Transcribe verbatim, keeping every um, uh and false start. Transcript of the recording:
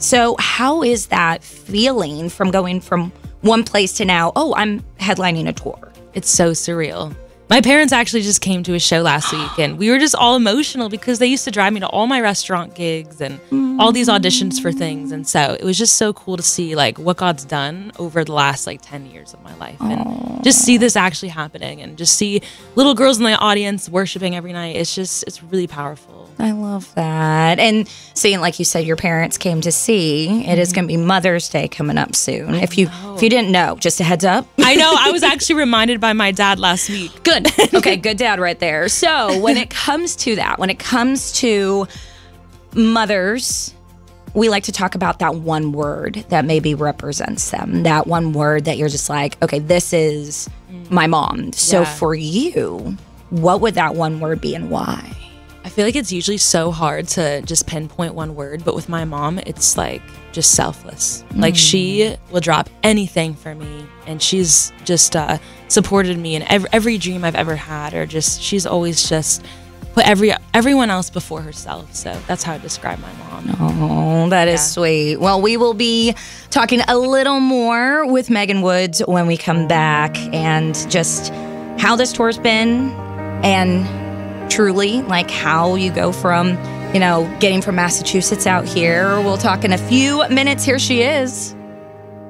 So how is that feeling from going from one place to now, oh, I'm headlining a tour? It's so surreal. My parents actually just came to a show last week, and we were just all emotional because they used to drive me to all my restaurant gigs and all these auditions for things. And so it was just so cool to see like what God's done over the last like ten years of my life, and Aww. just see this actually happening, and just see little girls in the audience worshiping every night. It's just, it's really powerful. I love that. And seeing, like you said, your parents came to see, mm-hmm. it is going to be Mother's Day coming up soon. I if you know. if you didn't know, just a heads up. I know. I was actually reminded by my dad last week. Good. Okay, good dad right there. So when it comes to that, when it comes to mothers, we like to talk about that one word that maybe represents them. That one word that you're just like, okay, this is my mom. So Yeah. for you, what would that one word be and why? I feel like it's usually so hard to just pinpoint one word, but with my mom, it's like just selfless. Mm. Like she will drop anything for me, and she's just uh, supported me in every, every dream I've ever had, or just she's always just put every everyone else before herself. So that's how I describe my mom. Oh, that is Yeah. sweet. Well, we will be talking a little more with Megan Woods when we come back, and just how this tour's been, and truly like how you go from, you know, getting from Massachusetts out here. We'll talk in a few minutes. Here she is.